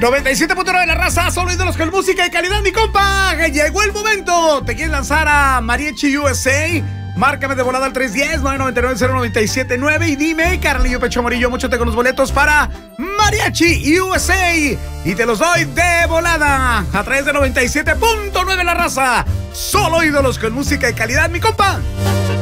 97.9 la raza, solo ídolos con música y calidad, mi compa. Llegó el momento. ¿Te quieres lanzar a Mariachi USA? Márcame de volada al 310-999-0979 y dime, Carlillo Pecho Amarillo, mochote con los boletos para Mariachi USA. Y te los doy de volada a través de 97.9 la raza. Solo ídolos con música y calidad, mi compa.